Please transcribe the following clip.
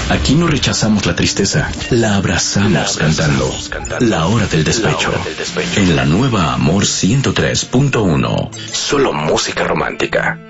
Aquí no rechazamos la tristeza, la abrazamos cantando. La hora del despecho. En la nueva Amor 103.1. Solo música romántica.